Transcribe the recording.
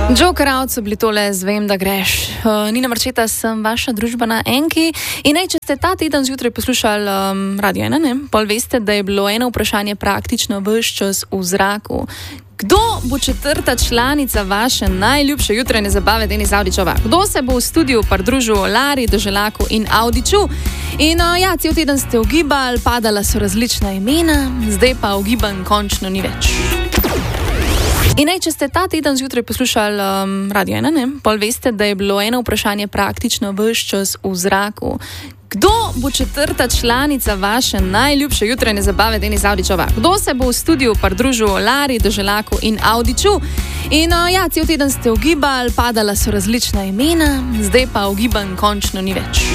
Joker out so bili tole, zvem, da greš. Nina Marčeta, sem vaša družbena Enki. In če ste ta teden zjutraj poslušali Radio 1, pol veste, da je bilo eno vprašanje praktično ves čas v zraku. Kdo bo četrta članica vaše najljubše jutranje zabave Denis Avdićova? Kdo se bo v studiu pridružil Lari, Doželaku in Avdiću? In cel teden ste ugibali, padala so različna imena, zdaj pa ugibanj končno ni več. In če ste ta teden zjutraj poslušali Radio 1, pol veste, da je bilo eno vprašanje praktično ves čas v zraku. Kdo bo četrta članica vaše najljubše jutranje zabave Denis Avdićova? Kdo se bo v studiu pridružil Lari, Doželaku in Avdiću? In cel teden ste ugibali, padala so različna imena, zdaj pa ugibanj končno ni več.